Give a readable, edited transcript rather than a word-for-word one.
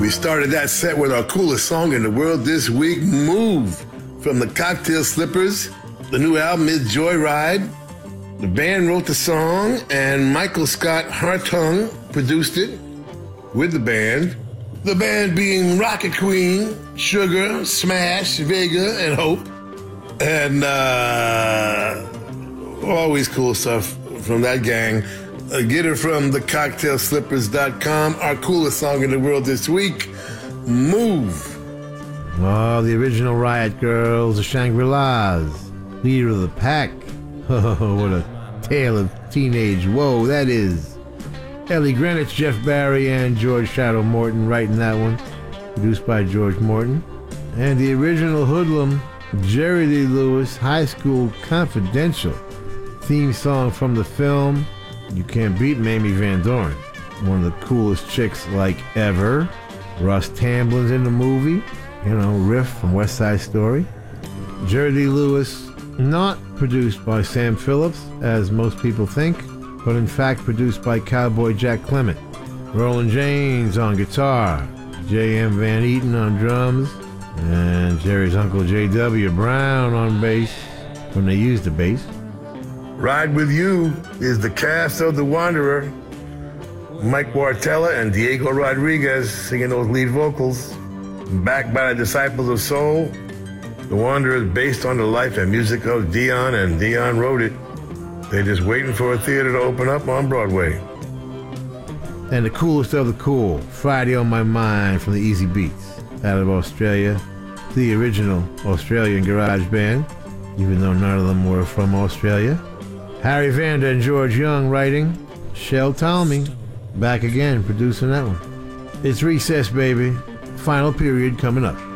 We started that set with our coolest song in the world this week, Move, from the Cocktail Slippers. The new album is Joyride. The band wrote the song, and Michael Scott Hartung produced it with the band. The band being Rocket Queen, Sugar, Smash, Vega, and Hope. And always cool stuff from that gang. Get it from thecocktailslippers.com. Our coolest song in the world this week, Move. Oh, the original Riot Girls, the Shangri-Las, leader of the pack. Oh, what a tale of teenage woe that is. Ellie Greenwich, Jeff Barry, and George Shadow Morton writing that one. Produced by George Morton. And the original Hoodlum, Jerry Lee Lewis, High School Confidential. Theme song from the film You Can't Beat Mamie Van Doren. One of the coolest chicks like ever. Russ Tamblin's in the movie. You know, Riff from West Side Story. Jerry Lee Lewis, not produced by Sam Phillips, as most people think, but in fact produced by Cowboy Jack Clement. Roland James on guitar, J.M. Van Eaton on drums, and Jerry's uncle J.W. Brown on bass, when they used the bass. Ride With You is the cast of The Wanderer. Mike Wartella and Diego Rodriguez singing those lead vocals. Backed by the Disciples of Soul, The Wanderer is based on the life and music of Dion, and Dion wrote it. They're just waiting for a theater to open up on Broadway. And the coolest of the cool, Friday on My Mind from the Easy Beats, out of Australia, the original Australian garage band, even though none of them were from Australia. Harry Vanda and George Young writing. Shel Talmy, back again, producing that one. It's recess, baby. Final period coming up.